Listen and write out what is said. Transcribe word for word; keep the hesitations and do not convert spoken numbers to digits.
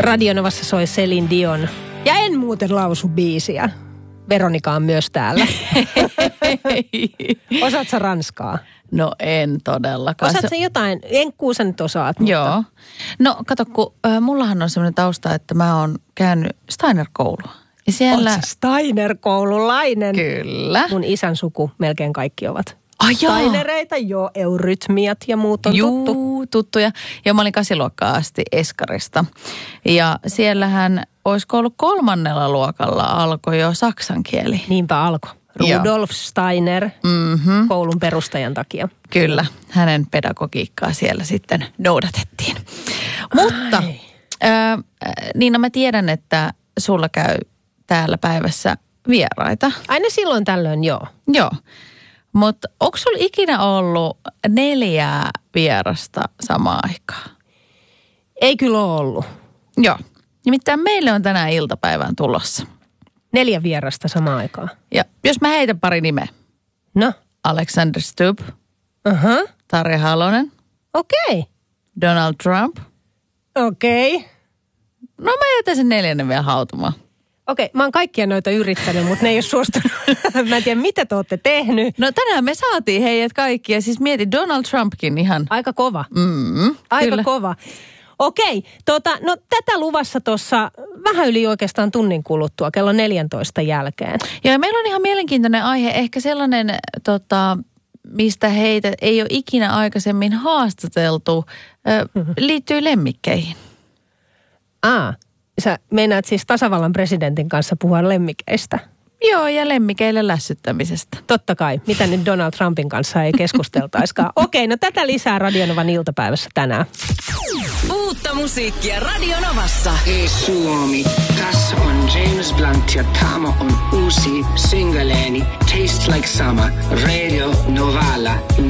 Radionovassa soi Celine Dion. Ja en muuten lausu biisiä. Veronika on myös täällä. Osaat sä ranskaa? No en todellakaan. Osaat sä jotain? Enkkuu sä nyt osaat. Mutta... Joo. No kato, kun äh, mullahan on semmoinen tausta, että mä oon käynyt Steiner-koulua. Ja siellä... Oot sä Steiner-koululainen? Kyllä. Mun isän suku melkein kaikki ovat. Ai joo. Steinereitä, joo, eurytmiat ja muut on Juu, tuttu. tuttuja. Ja mä olin kasiluokkaa asti Eskarista. Ja siellähän olisiko ollut kolmannella luokalla alkoi jo saksan kieli. Niinpä alkoi. Rudolf Joo. Steiner, mm-hmm. koulun perustajan takia. Kyllä, hänen pedagogiikkaa siellä sitten noudatettiin. Ai. Mutta äh, Niina, mä tiedän, että sulla käy täällä päivässä vieraita. Aina silloin tällöin, joo. Joo. Mutta onko sulla ikinä ollut neljää vierasta samaan aikaan? Ei kyllä ole ollut. Joo. Nimittäin meille on tänään iltapäivään tulossa. Neljä vierasta samaan aikaan. Ja jos mä heitän pari nimeä. No? Alexander Stubb. Uh-huh. Tarja Halonen. Okei. Okay. Donald Trump. Okei. Okay. No mä jätän sen neljännen vielä hautumaan. Okei, okay, mä oon kaikkia noita yrittänyt, mutta ne ei ole suostunut. Mä en tiedä, mitä te ootte tehnyt. No tänään me saatiin heidät kaikki ja siis mieti Donald Trumpkin ihan. Aika kova. Mm, Aika kyllä. kova. Okei, tota, no tätä luvassa tuossa vähän yli oikeastaan tunnin kuluttua, kello neljäntoista jälkeen. Ja meillä on ihan mielenkiintoinen aihe, ehkä sellainen, tota, mistä heitä ei ole ikinä aikaisemmin haastateltu, ö, liittyy lemmikkeihin. Aa, sä meinaat siis tasavallan presidentin kanssa puhua lemmikeistä? Joo, ja lemmikeille lässyttämisestä. Totta kai. Mitä nyt Donald Trumpin kanssa ei keskusteltaiskaan. Okei, no tätä lisää Radionovan iltapäivässä tänään. Uutta musiikkia Radionovassa. Hei Suomi, tässä on James Blunt ja tämä on uusi singleeni Taste Like Summer Radio Novalla.